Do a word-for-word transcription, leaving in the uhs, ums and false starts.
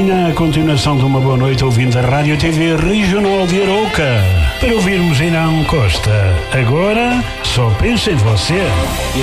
Tenha a continuação de uma boa noite ouvindo a Rádio T V Regional de Arouca. Para ouvirmos Irão Costa. Agora, só pensa em você.